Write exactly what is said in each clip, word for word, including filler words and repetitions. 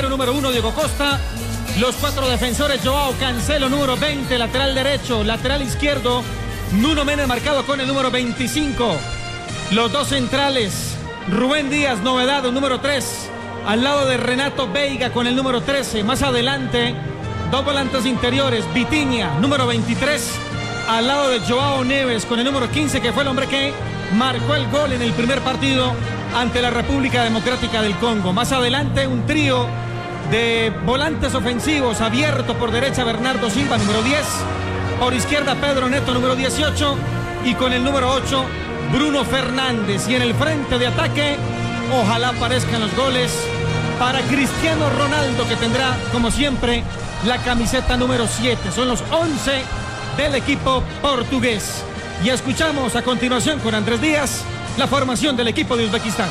Número uno, Diego Costa. Los cuatro defensores, Joao Cancelo, número veinte, lateral derecho. Lateral izquierdo, Nuno Méndez, marcado con el número veinticinco. Los dos centrales, Rubén Díaz, novedad, número tres, al lado de Renato Veiga con el número trece. Más adelante, dos volantes interiores, Vitinha, número veintitrés, al lado de Joao Neves con el número quince, que fue el hombre que marcó el gol en el primer partido ante la República Democrática del Congo. Más adelante, un trío de volantes ofensivos, abierto por derecha Bernardo Silva, número diez, por izquierda Pedro Neto, número dieciocho, y con el número ocho, Bruno Fernández. Y en el frente de ataque, ojalá aparezcan los goles para Cristiano Ronaldo, que tendrá, como siempre, la camiseta número siete. Son los once del equipo portugués. Y escuchamos a continuación con Andrés Díaz la formación del equipo de Uzbekistán.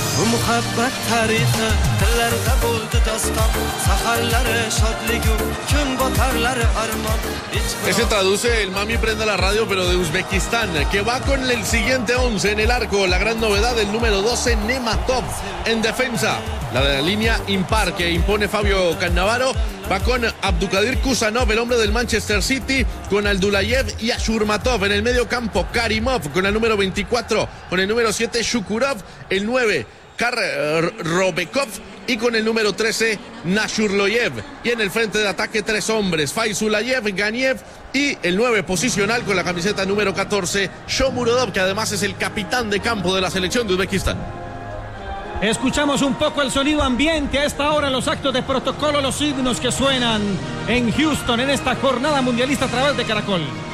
Ese traduce el Mami Prenda la Radio, pero de Uzbekistán, que va con el siguiente once en el arco. La gran novedad, el número doce, Nematov. En defensa, la de la línea impar que impone Fabio Cannavaro, va con Abdulkadir Kusanov, el hombre del Manchester City, con Abdullayev y Ashurmatov. En el medio campo, Karimov con el número veinticuatro, con el número siete, Shukurov, el nueve, Kar Robekov, y con el número trece, Nashurloyev. Y en el frente de ataque, tres hombres, Faizulayev, Ganiev, y el nueve posicional con la camiseta número catorce, Shomurodov, que además es el capitán de campo de la selección de Uzbekistán. Escuchamos un poco el sonido ambiente a esta hora en los actos de protocolo, los himnos que suenan en Houston en esta jornada mundialista a través de Caracol.